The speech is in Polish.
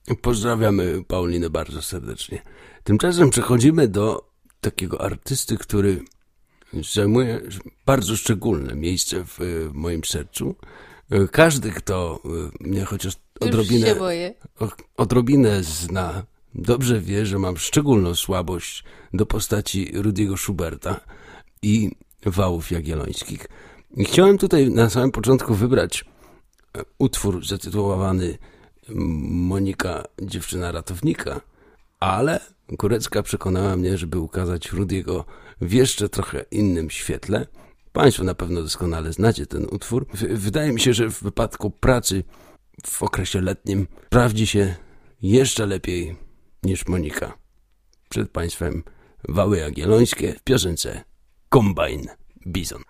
Pozdrawiamy Paulinę bardzo serdecznie. Tymczasem przechodzimy do takiego artysty, który zajmuje bardzo szczególne miejsce w moim sercu. Każdy, kto mnie chociaż odrobinę zna, dobrze wie, że mam szczególną słabość do postaci Rudiego Schuberta i Wałów Jagiellońskich. I chciałem tutaj na samym początku wybrać utwór zatytułowany Monika, dziewczyna ratownika, ale Górecka przekonała mnie, żeby ukazać Rudiego w jeszcze trochę innym świetle. Państwo na pewno doskonale znacie ten utwór. Wydaje mi się, że w wypadku pracy w okresie letnim sprawdzi się jeszcze lepiej niż Monika. Przed Państwem Wały Jagiellońskie w piosence Kombajn Bizon.